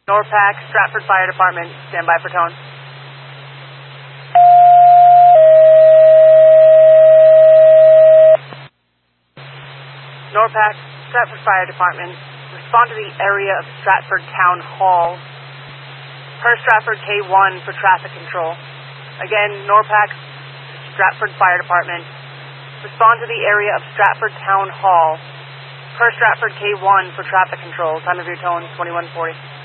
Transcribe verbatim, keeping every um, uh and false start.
Norpac, Stratford Fire Department, stand by for tone. Norpac, Stratford Fire Department, respond to the area of Stratford Town Hall. Per Stratford K one for traffic control. Again, Norpac, Stratford Fire Department, respond to the area of Stratford Town Hall. Per Stratford K one for traffic control. Time of your tone, twenty-one forty.